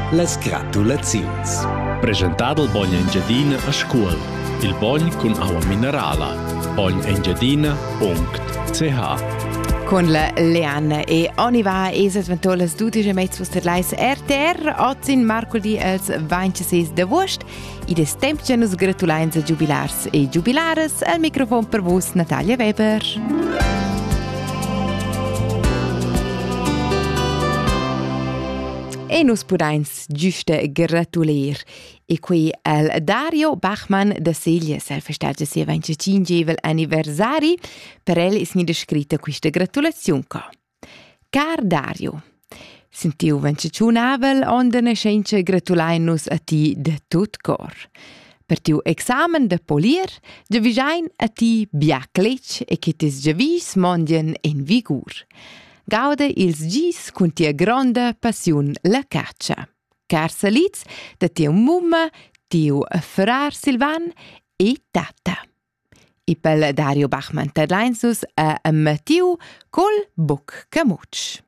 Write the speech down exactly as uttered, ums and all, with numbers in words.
las gratulaziuns. Presentato il Bogn Engiadina a scuola. Il Bogn con acqua minerala. bogn engiadina punto c h. Con la Leanna e Oniva esas ventolas dudice mezzos der leis R T R ozzin marcoli als ventisei de agost i des temps nus gratulains a jubilars e jubilares al microfon per vos Natalia Weber. E nus pudains giuste gratulir. E qui al Dario Bachmann da Selias, el festeggia sia venticingevel anniversari, per el is nida scritta questa gratulazione ca. Car Dario, sentiu venticingevel onda nascenza gratulainus a ti de tut cor. Per tiu examen de polier, de visain a ti biaclec e che tis giavis mondien in vigur. Gaude ils gis cun tia gronda passion la caccia. Car saliz da tiu mumma, tiu frar Silvan e tata. I pel Dario Bachmann terlainsus a Mattiu col buc camuc.